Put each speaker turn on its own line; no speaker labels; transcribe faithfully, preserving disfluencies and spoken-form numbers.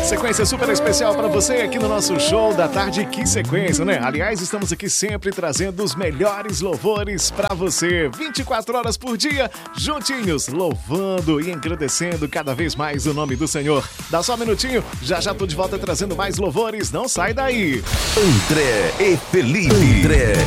Sequência super especial para você aqui no nosso show da tarde. Que sequência, né? Aliás, estamos aqui sempre trazendo os melhores louvores para você. vinte e quatro horas por dia, juntinhos, louvando e engrandecendo cada vez mais o nome do Senhor. Dá só um minutinho, já já tô de volta trazendo mais louvores. Não sai daí.
André e Felipe. André